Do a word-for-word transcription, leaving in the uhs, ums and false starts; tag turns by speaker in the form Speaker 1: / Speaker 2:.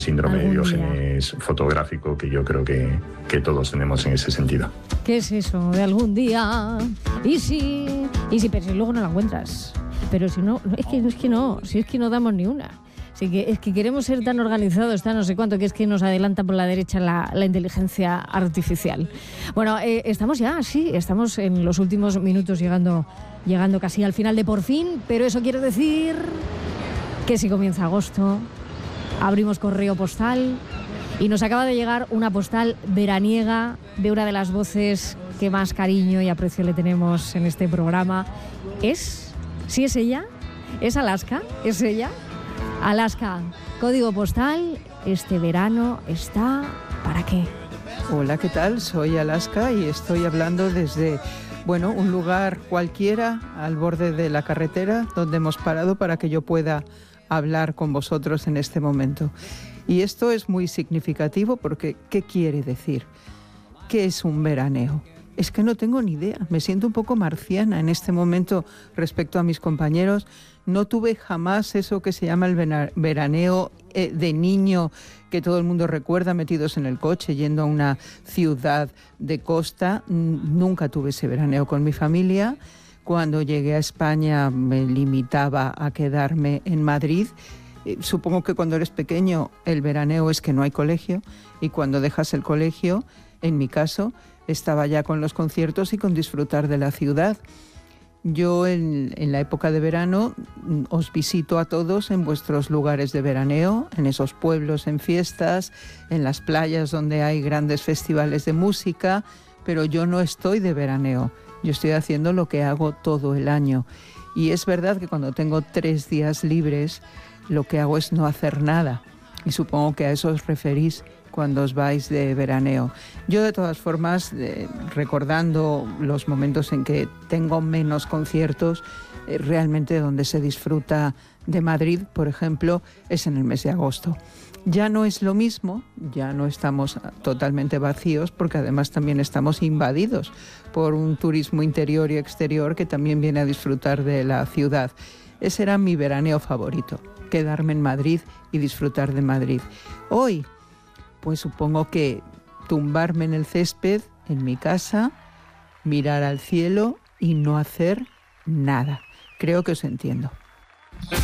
Speaker 1: síndrome de
Speaker 2: Algún
Speaker 1: Diógenes fotográfico que yo creo que, que todos tenemos en ese sentido.
Speaker 2: ¿Qué es eso de algún día? Y si, y si, pero si luego no la encuentras. Pero si no, es que, es que no, si es que no damos ni una. Así que es que queremos ser tan organizados, tan no sé cuánto, que es que nos adelanta por la derecha la, la inteligencia artificial. Bueno, eh, estamos ya, sí, estamos en los últimos minutos llegando, llegando casi al final de Por Fin, pero eso quiere decir que si comienza agosto, abrimos correo postal y nos acaba de llegar una postal veraniega de una de las voces que más cariño y aprecio le tenemos en este programa. ¿Es? ¿Sí es ella? ¿Es Alaska? ¿Es ella? Alaska, código postal, este verano está ¿para qué?
Speaker 3: Hola, ¿qué tal? Soy Alaska y estoy hablando desde, bueno, un lugar cualquiera al borde de la carretera donde hemos parado para que yo pueda hablar con vosotros en este momento. Y esto es muy significativo porque ¿qué quiere decir? ¿Qué es un veraneo? Es que no tengo ni idea, me siento un poco marciana en este momento respecto a mis compañeros. No tuve jamás eso que se llama el veraneo eh, de niño que todo el mundo recuerda, metidos en el coche, yendo a una ciudad de costa. Nunca tuve ese veraneo con mi familia. Cuando llegué a España me limitaba a quedarme en Madrid. Eh, supongo que cuando eres pequeño el veraneo es que no hay colegio y cuando dejas el colegio, en mi caso, estaba ya con los conciertos y con disfrutar de la ciudad. Yo en, en la época de verano os visito a todos en vuestros lugares de veraneo, en esos pueblos, en fiestas, en las playas donde hay grandes festivales de música, pero yo no estoy de veraneo, yo estoy haciendo lo que hago todo el año. Y es verdad que cuando tengo tres días libres, lo que hago es no hacer nada. Y supongo que a eso os referís cuando os vais de veraneo. Yo, de todas formas, eh, recordando los momentos en que tengo menos conciertos, eh, realmente donde se disfruta de Madrid, por ejemplo, es en el mes de agosto. Ya no es lo mismo, ya no estamos totalmente vacíos, porque además también estamos invadidos por un turismo interior y exterior que también viene a disfrutar de la ciudad. Ese era mi veraneo favorito, quedarme en Madrid y disfrutar de Madrid. Hoy, pues supongo que tumbarme en el césped, en mi casa, mirar al cielo y no hacer nada. Creo que os entiendo.